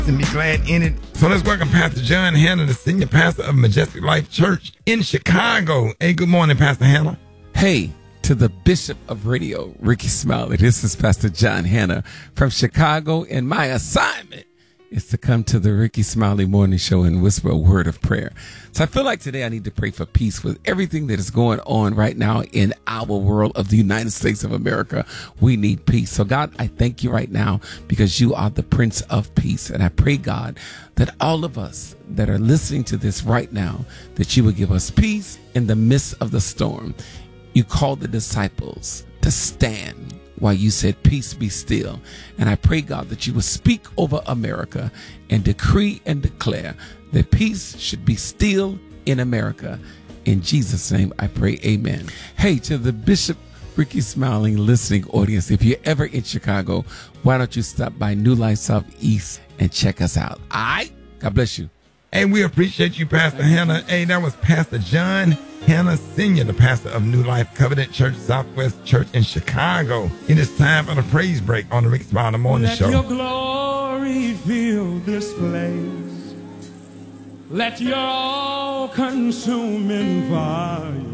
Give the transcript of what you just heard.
and be glad in it. So let's welcome Pastor John Hanna, the senior pastor of Majestic Life Church in Chicago. Hey, good morning, Pastor Hanna. Hey, to the Bishop of Radio, Ricky Smiley. This is Pastor John Hanna from Chicago, and my assignment is to come to the Ricky Smiley Morning Show and whisper a word of prayer. So I feel like today I need to pray for peace with everything that is going on right now in our world of the United States of America. We need peace. So God, I thank you right now because you are the Prince of Peace. And I pray, God, that all of us that are listening to this right now, that you would give us peace in the midst of the storm. You called the disciples to stand while you said, peace be still. And I pray, God, that you will speak over America and decree and declare that peace should be still in America. In Jesus' name, I pray, amen. Hey, to the Bishop Ricky Smiling listening audience, if you're ever in Chicago, why don't you stop by New Life Southeast and check us out? All right? God bless you. Hey, we appreciate you, Pastor Hanna. Hey, that was Pastor John Hanna Sr., the pastor of New Life Covenant Church, Southwest Church in Chicago. It is time for the praise break on the Ricky Smiley Morning Show. Let your glory fill this place. Let your all-consuming fire